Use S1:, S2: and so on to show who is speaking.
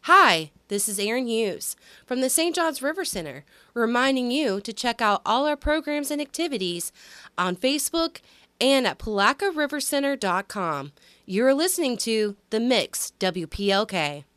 S1: Hi, this is Erin Hughes from the St. Johns River Center, reminding you to check out all our programs and activities on Facebook and at PalacaRiverCenter.com. You're listening to The Mix WPLK.